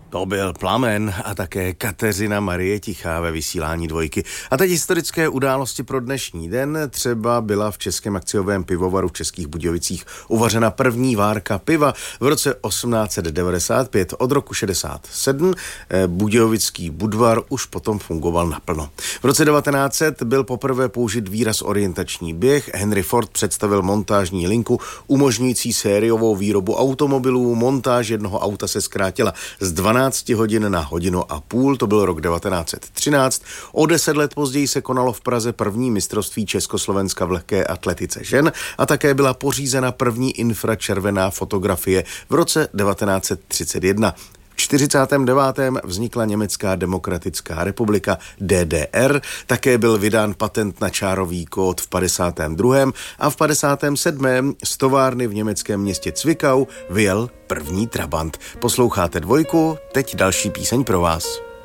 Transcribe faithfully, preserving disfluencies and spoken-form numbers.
To byl Plamen a také Kateřina Marie Tichá ve vysílání Dvojky. A teď historické události pro dnešní den. Třeba byla v Českém akciovém pivovaru v Českých Budějovicích uvařena první várka piva v roce osmnáct set devadesát pět. Od roku šedesát sedm budějovický Budvar už potom fungoval naplno. V roce devatenáct set byl poprvé použit výraz orientační běh. Henry Ford představil montážní linku umožňující sériovou výrobu automobilů. Montáž jednoho auta se zkrátila z dvanácti hodin na hodinu a půl, to byl rok devatenáct set třináct. O deset let později se konalo v Praze první mistrovství Československa v lehké atletice žen a také byla pořízena první infračervená fotografie v roce devatenáct set třicet jedna. V čtyřicátém devátém vznikla Německá demokratická republika D D R, také byl vydán patent na čárový kód v padesátém druhém a v padesátém sedmém z továrny v německém městě Zwickau vyjel první Trabant. Posloucháte Dvojku, teď další píseň pro vás.